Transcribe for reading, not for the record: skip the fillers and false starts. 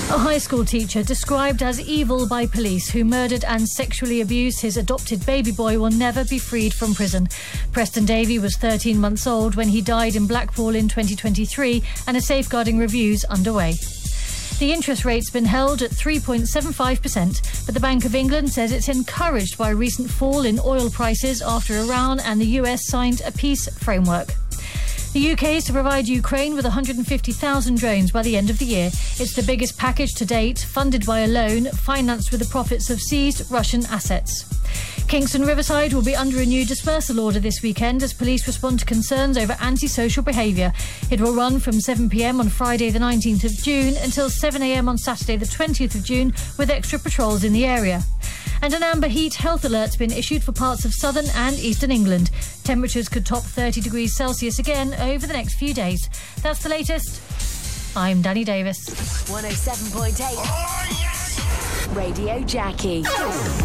A high school teacher described as evil by police who murdered and sexually abused his adopted baby boy will never be freed from prison. Preston Davey was 13 months old when he died in Blackpool in 2023 and a safeguarding review's underway. The interest rate's been held at 3.75%, but the Bank of England says it's encouraged by a recent fall in oil prices after Iran and the US signed a peace framework. The UK is to provide Ukraine with 150,000 drones by the end of the year. It's the biggest package to date, funded by a loan, financed with the profits of seized Russian assets. Kingston Riverside will be under a new dispersal order this weekend as police respond to concerns over antisocial behaviour. It will run from 7 p.m. on Friday the 19th of June until 7 a.m. on Saturday the 20th of June with extra patrols in the area. And an amber heat health alert's been issued for parts of southern and eastern England. Temperatures could top 30 degrees Celsius again over the next few days. That's the latest. I'm Danny Davis. 107.8 Radio Jackie.